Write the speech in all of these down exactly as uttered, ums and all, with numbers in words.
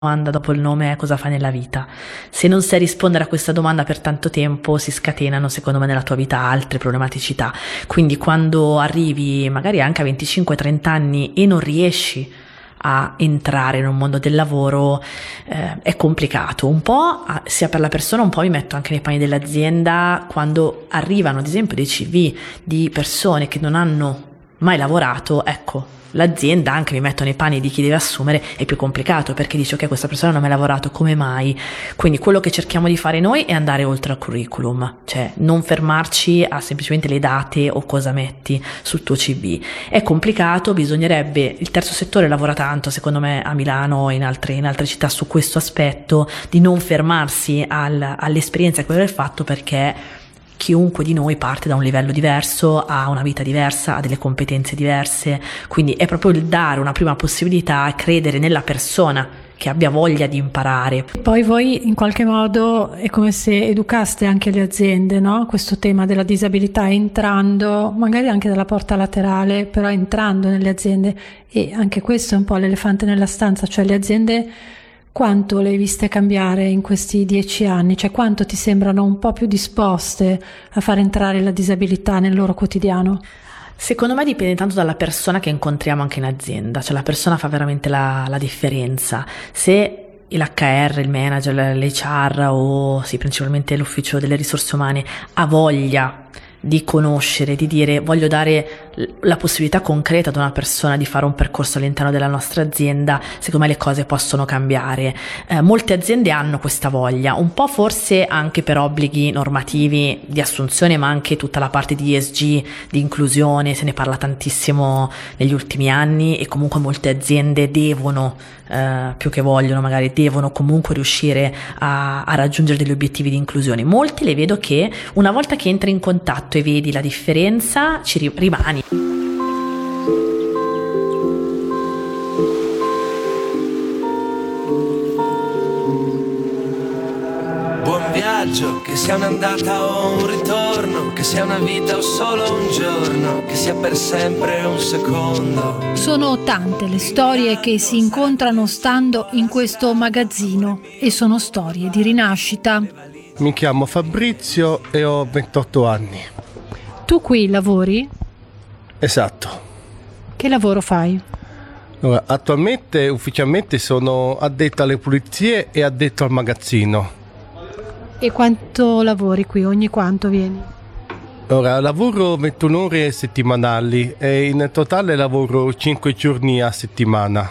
domanda dopo il nome è: cosa fai nella vita? Se non sai rispondere a questa domanda per tanto tempo, si scatenano secondo me nella tua vita altre problematicità. Quindi quando arrivi magari anche a venticinque trenta anni e non riesci a entrare in un mondo del lavoro, eh, è complicato un po', sia per la persona, un po' mi metto anche nei panni dell'azienda, quando arrivano ad esempio dei C V di persone che non hanno mai lavorato. Ecco, l'azienda, anche mi metto nei panni di chi deve assumere, è più complicato, perché dice: ok, questa persona non ha mai lavorato, come mai? Quindi quello che cerchiamo di fare noi è andare oltre al curriculum, cioè non fermarci a semplicemente le date o cosa metti sul tuo C V. È complicato, bisognerebbe, il terzo settore lavora tanto secondo me a Milano e in altre, in altre città su questo aspetto, di non fermarsi al, all'esperienza che aveva fatto, perché chiunque di noi parte da un livello diverso, ha una vita diversa, ha delle competenze diverse, quindi è proprio il dare una prima possibilità, credere nella persona che abbia voglia di imparare. Poi voi in qualche modo è come se educaste anche le aziende, no? Questo tema della disabilità, entrando magari anche dalla porta laterale, però entrando nelle aziende, e anche questo è un po' l'elefante nella stanza, cioè le aziende quanto le hai viste cambiare in questi dieci anni? Cioè quanto ti sembrano un po' più disposte a far entrare la disabilità nel loro quotidiano? Secondo me dipende tanto dalla persona che incontriamo anche in azienda, cioè la persona fa veramente la, la differenza. Se l'H R, il manager, l'H R o sì, principalmente l'ufficio delle risorse umane ha voglia di conoscere, di dire: voglio dare la possibilità concreta ad una persona di fare un percorso all'interno della nostra azienda, secondo me le cose possono cambiare. Eh, molte aziende hanno questa voglia, un po' forse anche per obblighi normativi di assunzione, ma anche tutta la parte di E S G, di inclusione, se ne parla tantissimo negli ultimi anni, e comunque molte aziende devono, eh, più che vogliono magari, devono comunque riuscire a, a raggiungere degli obiettivi di inclusione. Molti le vedo che una volta che entri in contatto e vedi la differenza ci rimani. Buon viaggio, che sia un'andata o un ritorno, che sia una vita o solo un giorno, che sia per sempre un secondo. Sono tante le storie che si incontrano stando in questo magazzino, e sono storie di rinascita. Mi chiamo Fabrizio e ho ventotto anni. Tu qui lavori? Esatto. Che lavoro fai? Allora, attualmente ufficialmente sono addetto alle pulizie e addetto al magazzino. E quanto lavori qui? Ogni quanto vieni? Ora, lavoro ventuno ore settimanali e in totale lavoro cinque giorni a settimana.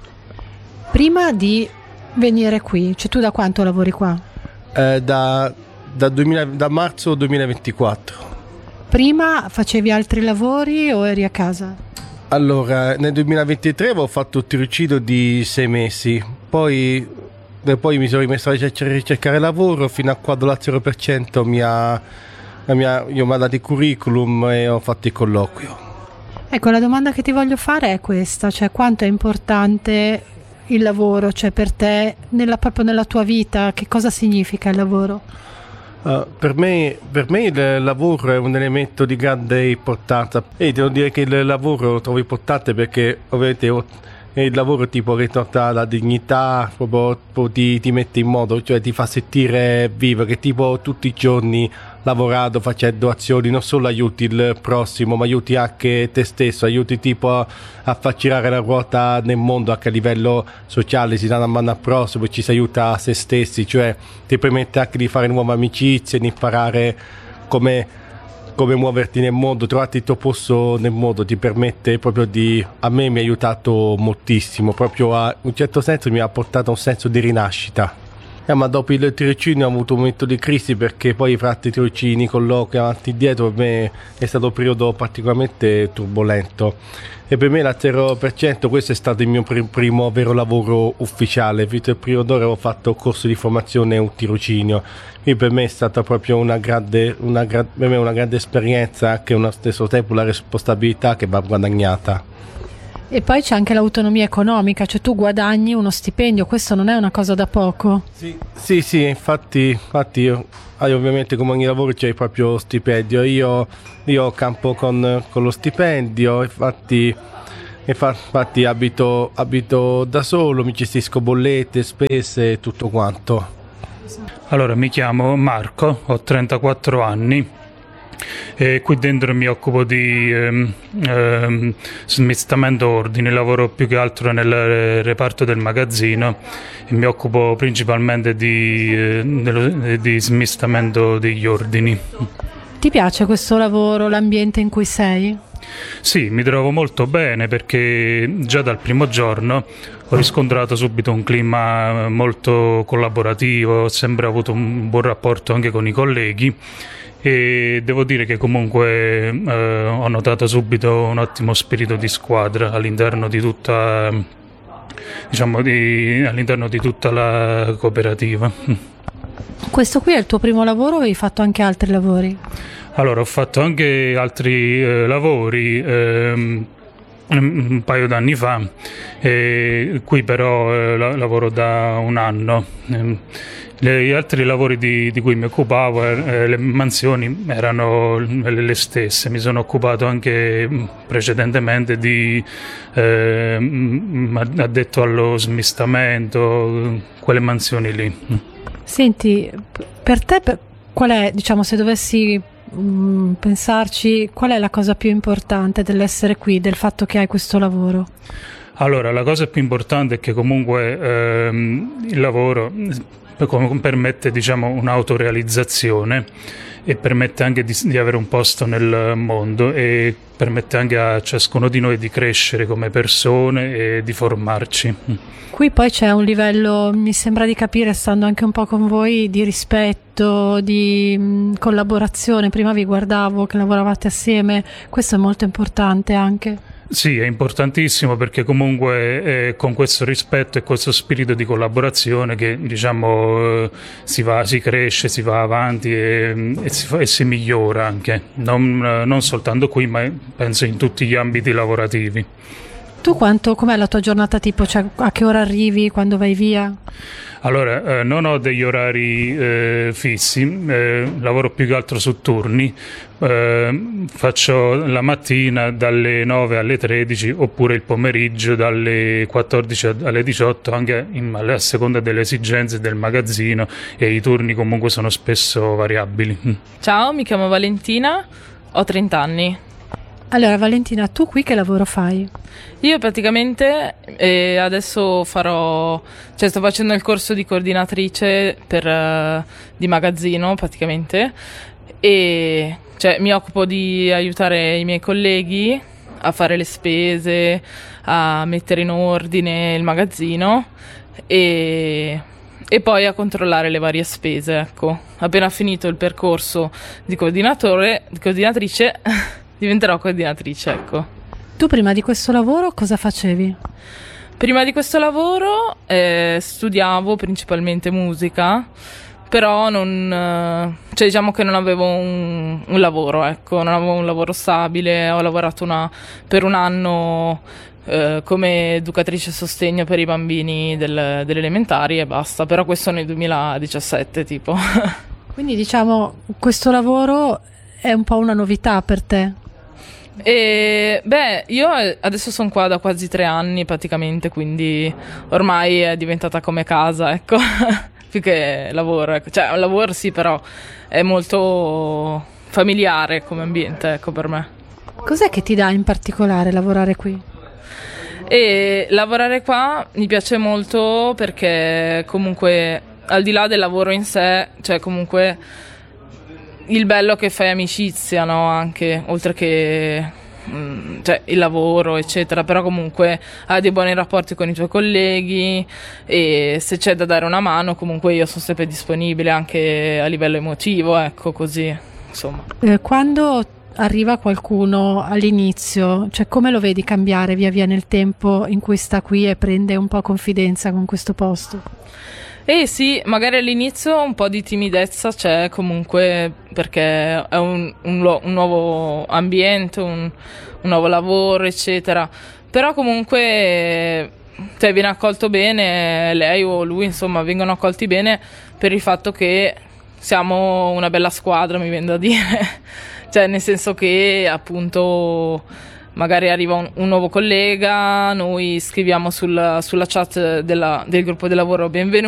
Prima di venire qui, cioè tu da quanto lavori qua? Eh, da, da, duemila, da marzo duemilaventiquattro. Prima facevi altri lavori o eri a casa? Allora, nel duemilaventitré avevo fatto un tirocinio di sei mesi, poi, poi mi sono rimesso a ricercare lavoro fino a quando la zero per cento mi ha, mi ha, io mi ha dato il curriculum e ho fatto il colloquio. Ecco, la domanda che ti voglio fare è questa, cioè quanto è importante il lavoro, cioè per te, nella, proprio nella tua vita, che cosa significa il lavoro? Uh, per, me, per me il lavoro è un elemento di grande importanza e devo dire che il lavoro lo trovo importante perché ovviamente il lavoro ti può ritornare la dignità, proprio ti, ti mette in modo, cioè ti fa sentire vivo, che tipo tutti i giorni lavorando, facendo azioni, non solo aiuti il prossimo ma aiuti anche te stesso, aiuti tipo a, a far girare la ruota nel mondo anche a livello sociale, si dà una mano al prossimo, ci si aiuta a se stessi, cioè ti permette anche di fare nuove amicizie, di imparare come, come muoverti nel mondo, trovarti il tuo posto nel mondo, ti permette proprio di, a me mi ha aiutato moltissimo, proprio a in un certo senso mi ha portato a un senso di rinascita. Eh, ma dopo il tirocinio ho avuto un momento di crisi perché poi fra i tirocini, colloqui avanti e indietro per me è stato un periodo particolarmente turbolento e per me la zero per cento questo è stato il mio pr- primo vero lavoro ufficiale. Vito il primo d'ora avevo fatto un corso di formazione e un tirocinio, quindi per me è stata proprio una grande, una, gra- per me una grande esperienza, anche allo stesso tempo la responsabilità che va guadagnata. E poi c'è anche l'autonomia economica, cioè tu guadagni uno stipendio, questo non è una cosa da poco. Sì, sì, sì, infatti, infatti io, io ovviamente come ogni lavoro c'è il proprio stipendio, io, io campo con, con lo stipendio, infatti e fa- infatti abito, abito da solo, mi gestisco bollette, spese e tutto quanto. Allora, mi chiamo Marco, ho trentaquattro anni e qui dentro mi occupo di ehm, ehm, smistamento ordini, lavoro più che altro nel reparto del magazzino e mi occupo principalmente di, eh, dello, di smistamento degli ordini. Ti piace questo lavoro, l'ambiente in cui sei? Sì, mi trovo molto bene perché già dal primo giorno ho riscontrato subito un clima molto collaborativo, ho sempre avuto un buon rapporto anche con i colleghi e devo dire che comunque eh, ho notato subito un ottimo spirito di squadra all'interno di tutta, diciamo, di, all'interno di tutta la cooperativa. Questo qui è il tuo primo lavoro o hai fatto anche altri lavori? Allora, ho fatto anche altri eh, lavori ehm, un paio d'anni fa, e qui però eh, la- lavoro da un anno. Ehm, le- Gli altri lavori di, di cui mi occupavo, eh, le mansioni erano le, le stesse. Mi sono occupato anche mh, precedentemente di eh, mh, addetto allo smistamento, quelle mansioni lì. Senti, p- per te per- qual è, diciamo, se dovessi mm, pensarci, qual è la cosa più importante dell'essere qui, del fatto che hai questo lavoro? Allora, la cosa più importante è che comunque ehm, il lavoro eh, com- permette, diciamo, un'autorealizzazione e permette anche di, di avere un posto nel mondo e permette anche a ciascuno di noi di crescere come persone e di formarci. Qui poi c'è un livello, mi sembra di capire, stando anche un po' con voi, di rispetto, di mm, collaborazione. Prima vi guardavo che lavoravate assieme, questo è molto importante anche. Sì, è importantissimo perché comunque è con questo rispetto e questo spirito di collaborazione che, diciamo, eh, si va, si cresce, si va avanti e, e si, fa- e si migliora anche, non, eh, non soltanto qui, ma penso in tutti gli ambiti lavorativi. Tu quanto, com'è la tua giornata tipo? Cioè, a che ora arrivi, quando vai via? Allora, eh, non ho degli orari eh, fissi, eh, lavoro più che altro su turni, eh, faccio la mattina dalle nove alle tredici oppure il pomeriggio dalle quattordici alle diciotto, anche in, a seconda delle esigenze del magazzino e i turni comunque sono spesso variabili. Ciao, mi chiamo Valentina, ho trenta anni. Allora Valentina, tu qui che lavoro fai? Io praticamente eh, adesso farò, cioè sto facendo il corso di coordinatrice per, eh, di magazzino praticamente e cioè, mi occupo di aiutare i miei colleghi a fare le spese, a mettere in ordine il magazzino e, e poi a controllare le varie spese, ecco. Appena finito il percorso di coordinatore, di coordinatrice diventerò coordinatrice, ecco. Tu prima di questo lavoro cosa facevi? Prima di questo lavoro eh, studiavo principalmente musica, però non, eh, cioè diciamo che non avevo un, un lavoro, ecco, non avevo un lavoro stabile. Ho lavorato una, per un anno eh, come educatrice sostegno per i bambini del, delle elementari e basta, però questo nel duemiladiciassette tipo. Quindi diciamo questo lavoro è un po' una novità per te. E beh, io adesso sono qua da quasi tre anni praticamente, quindi ormai è diventata come casa, ecco, più che lavoro, ecco. Cioè un lavoro sì, però è molto familiare come ambiente, ecco, per me. Cos'è che ti dà in particolare lavorare qui? E lavorare qua mi piace molto perché comunque al di là del lavoro in sé, cioè comunque il bello è che fai amicizia, no? Anche, oltre che mh, cioè, il lavoro, eccetera, però comunque hai dei buoni rapporti con i tuoi colleghi e se c'è da dare una mano, comunque io sono sempre disponibile anche a livello emotivo, ecco, così, insomma. Eh, quando arriva qualcuno all'inizio, cioè come lo vedi cambiare via via nel tempo in cui sta qui e prende un po' confidenza con questo posto? Eh sì, magari all'inizio un po' di timidezza c'è comunque perché è un, un, lu- un nuovo ambiente, un, un nuovo lavoro, eccetera. Però comunque cioè, viene accolto bene, lei o lui, insomma, vengono accolti bene per il fatto che siamo una bella squadra, mi viene da dire. Cioè, nel senso che appunto magari arriva un, un nuovo collega, noi scriviamo sul, sulla chat della, del gruppo di lavoro benvenuto.